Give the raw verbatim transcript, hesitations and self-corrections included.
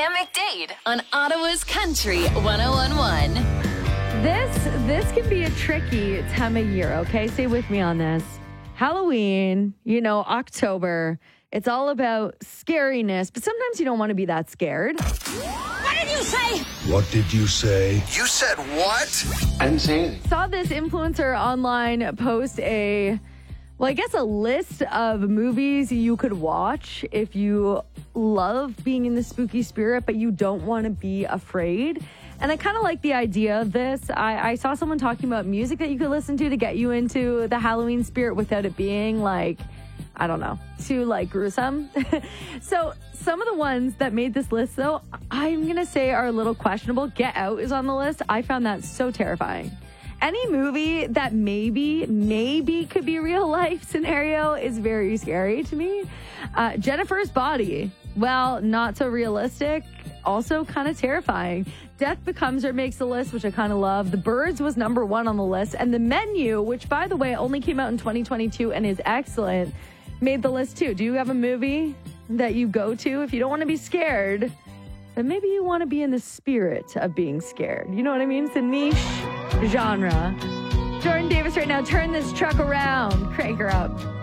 Sam McDade on Ottawa's Country one oh one one. This this can be a tricky time of year, okay? Stay with me on this. Halloween, you know, October, it's all about scariness, but sometimes you don't want to be that scared. What did you say? What did you say? You said what? I didn't say anything. Saw this influencer online post a, well, I guess a list of movies you could watch if you love being in the spooky spirit, but you don't want to be afraid. And I kind of like the idea of this. I, I saw someone talking about music that you could listen to to get you into the Halloween spirit without it being like, I don't know, too like gruesome. So some of the ones that made this list, though, I'm going to say are a little questionable. Get Out is on the list. I found that so terrifying. Any movie that maybe, maybe could be a real life scenario is very scary to me. Uh, Jennifer's Body, well, not so realistic. Also kind of terrifying. Death Becomes Her makes the list, which I kind of love. The Birds was number one on the list. And The Menu, which, by the way, only came out in twenty twenty-two and is excellent, made the list too. Do you have a movie that you go to if you don't want to be scared, but maybe you want to be in the spirit of being scared? You know what I mean? It's a niche genre. Jordan Davis right now. Turn this truck around. Crank her up.